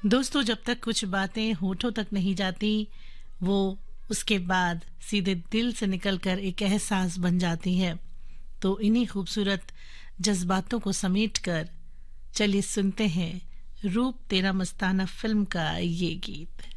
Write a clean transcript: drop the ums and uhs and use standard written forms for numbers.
दोस्तों, जब तक कुछ बातें होठों तक नहीं जाती, वो उसके बाद सीधे दिल से निकलकर एक एहसास बन जाती है। तो इन्हीं खूबसूरत जज्बातों को समेटकर चलिए सुनते हैं रूप तेरा मस्ताना फिल्म का ये गीत।